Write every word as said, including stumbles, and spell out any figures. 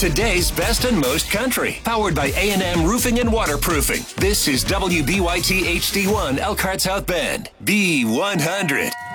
today's best and most country. Powered by A and M Roofing and Waterproofing. This is W B Y T H D one Elkhart South Bend. B one hundred.